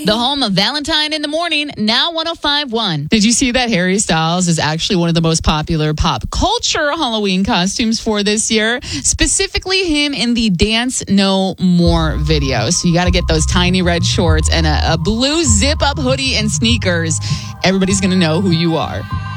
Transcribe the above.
The home of Valentine in the Morning, now 105.1. Did you see that Harry Styles is actually one of the most popular pop culture Halloween costumes for this year? Specifically him in the Dance No More video. So you got to get those tiny red shorts and a blue zip-up hoodie and sneakers. Everybody's going to know who you are.